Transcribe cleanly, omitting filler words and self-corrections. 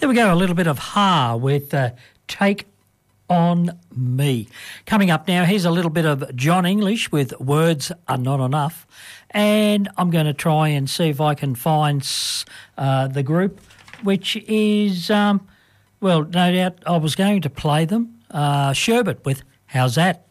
There we go, a little bit of Ha with Take On Me. Coming up now, here's a little bit of John English with Words Are Not Enough. And I'm going to try and see if I can find the group, which is, well, no doubt I was going to play them. Sherbet with How's That?